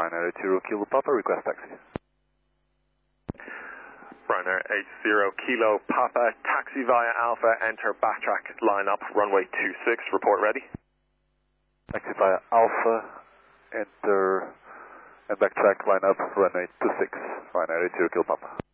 Ryanair 80 Kilo Papa, request taxi. Ryanair 80 Kilo Papa, taxi via Alpha, enter backtrack, line up, runway 26, report ready. Taxi via Alpha, enter and backtrack, line up, runway 26, Ryanair 80 Kilo Papa.